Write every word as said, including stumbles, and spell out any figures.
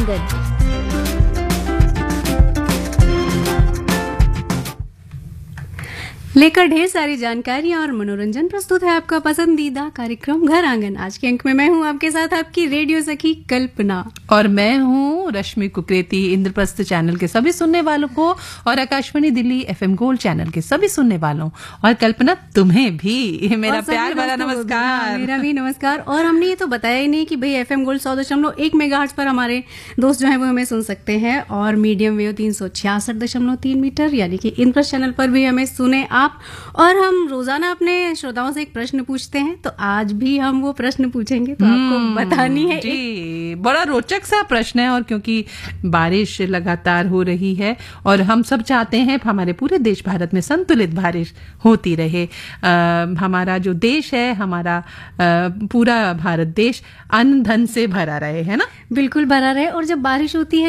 आंगन। लेकर ढेर सारी जानकारियां और मनोरंजन प्रस्तुत है आपका पसंदीदा कार्यक्रम घर आंगन। आज के अंक में मैं हूं आपके साथ आपकी रेडियो सखी कल्पना, और मैं हूं रश्मि कुकरेती। इंद्रप्रस्थ चैनल के सभी सुनने वालों को और Akashvani Delhi FM gold channel के सभी सुनने वालों, और कल्पना तुम्हें भी मेरा प्यार वाला नमस्कार। मेरा भी नमस्कार। और हमने ये तो बताया ही नहीं कि भाई एफएम गोल्ड सौ दशमलव एक मेगाहर्ट्ज पर हमारे दोस्त जो है वो हमें सुन सकते हैं, और मीडियम वेव तीन सौ छियासठ दशमलव तीन मीटर यानी कि इंद्रप्रस्थ चैनल पर भी हमें सुने आप। और हम रोजाना अपने श्रोताओं से एक प्रश्न पूछते हैं, तो आज भी हम वो प्रश्न पूछेंगे, तो आपको बतानी है। जी, एक... बड़ा रोचक सा प्रश्न है, और क्योंकि बारिश लगातार हो रही है और हम सब चाहते हैं हमारे पूरे देश भारत में संतुलित बारिश होती रहे। आ, हमारा जो देश है, हमारा आ, पूरा भारत देश अन्न धन से भरा रहे, है ना? बिल्कुल भरा रहे। और जब बारिश होती है